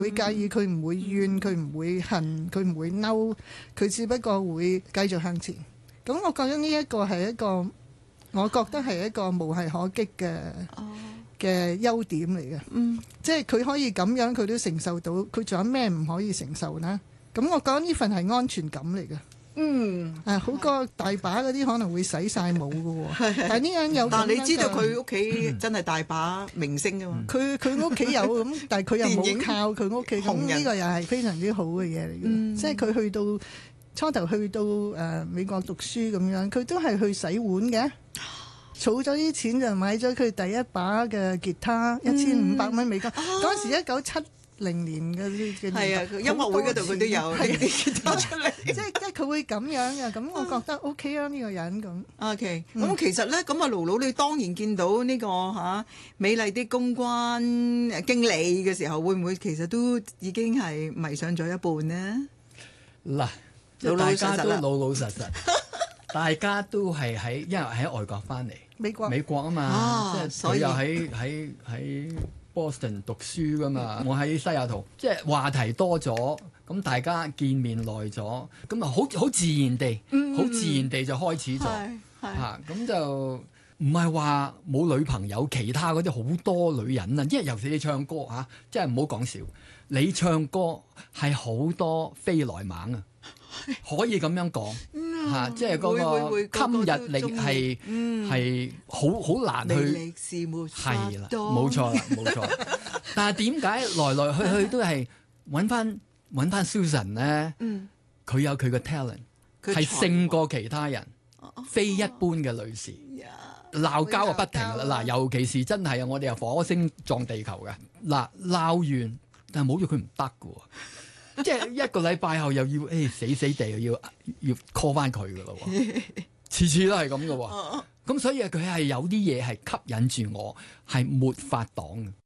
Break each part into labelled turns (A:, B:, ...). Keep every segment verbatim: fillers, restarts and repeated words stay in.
A: 會介意，佢唔會怨，佢唔會恨，佢唔會嬲，佢只不過會繼續向前。咁我覺得呢一個係一個，我覺得係一個無懈可擊嘅嘅優點嚟嘅。嗯，即係佢可以咁樣，佢都承受到，佢仲有咩唔可以承受呢？咁我覺得呢份係安全感嚟嘅。嗯，誒、啊、好過大把嗰啲可能會洗晒腦嘅喎，但係呢樣有。
B: 但係你知道佢屋企真係大把明星㗎嘛？
A: 佢佢屋企有咁，但係佢又冇靠佢屋企，咁呢個又係非常之好嘅嘢嚟嘅。嗯、即係佢去到初頭去到誒、呃、美國讀書咁樣，佢都係去洗碗嘅，儲咗啲錢就買咗佢第一把嘅吉他，一千五百蚊美金。嗰、啊、時一九七零年嘅嘅
B: 係啊，音樂會嗰度佢都有呢啲吉他出嚟，
A: 即係即係佢會咁樣嘅，咁我覺得 OK 啊呢、呢個人咁。
B: OK，咁、嗯、其實咧，咁啊盧盧，你當然見到呢、呢個嚇、啊、美麗的公關經理嘅時候，會唔會其實都已經係迷上咗一半呢？
C: 嗱，老老實實都老老實實，大家都係喺因為喺外國翻嚟，美國美國啊嘛，啊即係佢又喺喺喺。Boston 讀書噶嘛，我喺西雅圖，即係話題多咗，咁大家見面耐咗，咁啊好好自然地，好、嗯、自然地就開始咗嚇，咁、啊、就唔係話冇女朋友，其他嗰啲好多女人啊，因為尤其你唱歌嚇，即係唔好講笑，你唱歌係好多飛來猛啊！可以咁樣講嚇，即係嗰個吸引力係係好好難去，係啦，冇錯啦，冇錯。但係點解來來去去都係揾翻揾翻 Susan 咧？佢有佢嘅 talent，係勝過其他人，非一般嘅女士。鬧交啊不停啦！嗱，尤其是真係啊，我哋又火星撞地球嘅嗱，鬧完但係冇咗佢唔得嘅喎。即係一個禮拜後又要誒、哎、死死地又要要 call 翻佢噶咯，次次都係咁噶喎。咁所以佢係有啲嘢係吸引住我，係沒法擋嘅。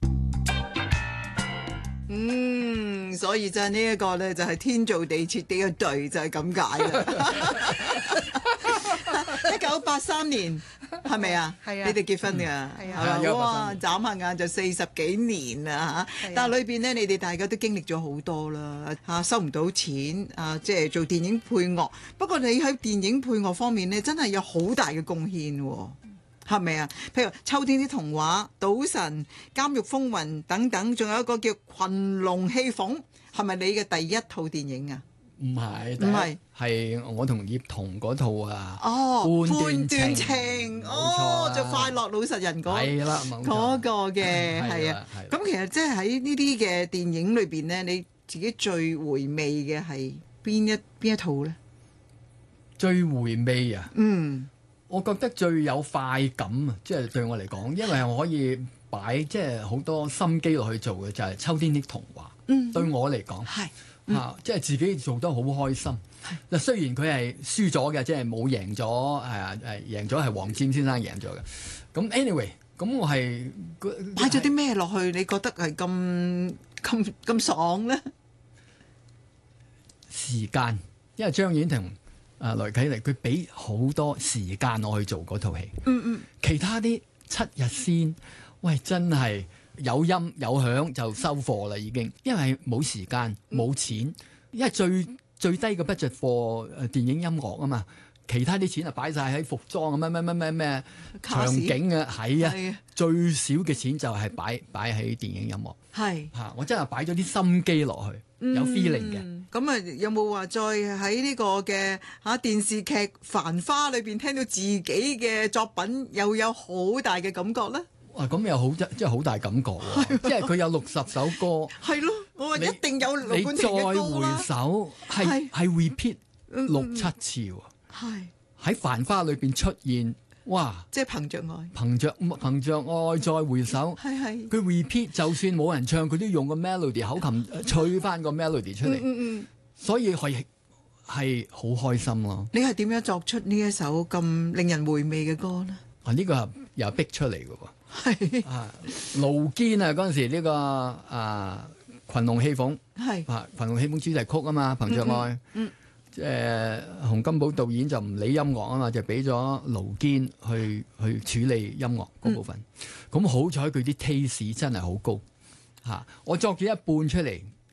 B: 嗯，所以就係呢一個咧，就係天造地設嘅對，就係咁解啦。一九八三年係咪啊？係啊，你哋結婚㗎？係啊，哇！眨下眼就四十幾年啦嚇，但係裏邊咧，你哋大家都經歷咗好多啦嚇，收唔到錢啊，即係做電影配樂。不過你喺電影配樂方面咧，真係有好大嘅貢獻喎，係咪啊？譬如《秋天的童話》、《賭神》、《監獄風雲》等等，仲有一個叫《群龍戲鳳》，係咪你嘅第一套電影啊？
C: 唔係，唔係，係我同葉童嗰套啊。
B: 哦，
C: 判斷
B: 情，哦，就快樂老實人嗰
C: 係啦，
B: 嗰個嘅係啊。咁其實即係喺呢啲嘅電影裏邊咧，你自己最回味嘅係邊一邊一套咧？
C: 最回味啊！
B: 嗯，
C: 我覺得最有快感啊，即係對我嚟講，因為我可以擺即係好多心機落去做嘅，就係《秋天的童話》。嗯，對我嚟講係。嚇、嗯！即係自己做得好開心。嗱，雖然佢係輸咗嘅，即係冇贏咗，係啊誒，贏咗係黃霑先生贏咗嘅。咁 anyway，咁我係
B: 擺咗啲咩落去？你覺得係咁咁咁爽咧？
C: 時間，因為張婉婷啊、雷啟玲佢俾好多時間我去做嗰套戲。嗯嗯。其他啲七日先，喂，真係〜有音有響就收貨啦，已經，因為冇時間冇錢，因為最最低嘅 budget for 誒電影音樂啊嘛，其他啲錢啊擺晒喺服裝啊，咩咩咩咩咩場景啊，係啊，啊最少嘅錢就係擺擺喺電影音樂，係嚇、啊，我真係擺咗啲心機落去，有 feeling 嘅。
B: 咁啊，有冇話再喺呢個嘅嚇電視劇《繁花》裏邊聽到自己嘅作品，又有好大嘅感覺咧？
C: 哇！咁又好真，真係好大感覺喎，因為佢有六十首歌。
B: 係咯，我話一定有盧冠廷嘅歌啦。你再回首，係係 repeat 六七次喎。係喺《繁花》裏邊出現，哇！即係憑着愛，
C: 憑着憑着愛再回首。係係。佢 repeat 就算冇人唱，佢都用個 melody 口琴吹翻個 melody 出嚟。嗯嗯嗯。所以係係好開心咯。
B: 你係點樣作出呢一首咁令人回味嘅歌呢？
C: 啊！呢個又逼出嚟嘅喎。係啊，盧堅啊，嗰陣時呢個啊群龍戲鳳係啊群龍戲鳳主題曲啊嘛，憑着愛，嗯，即係洪金寶導演就唔理音樂啊嘛，就俾咗盧堅去去處理音樂嗰部分。咁好彩佢啲 taste 真係好高嚇，我作咗一半出嚟，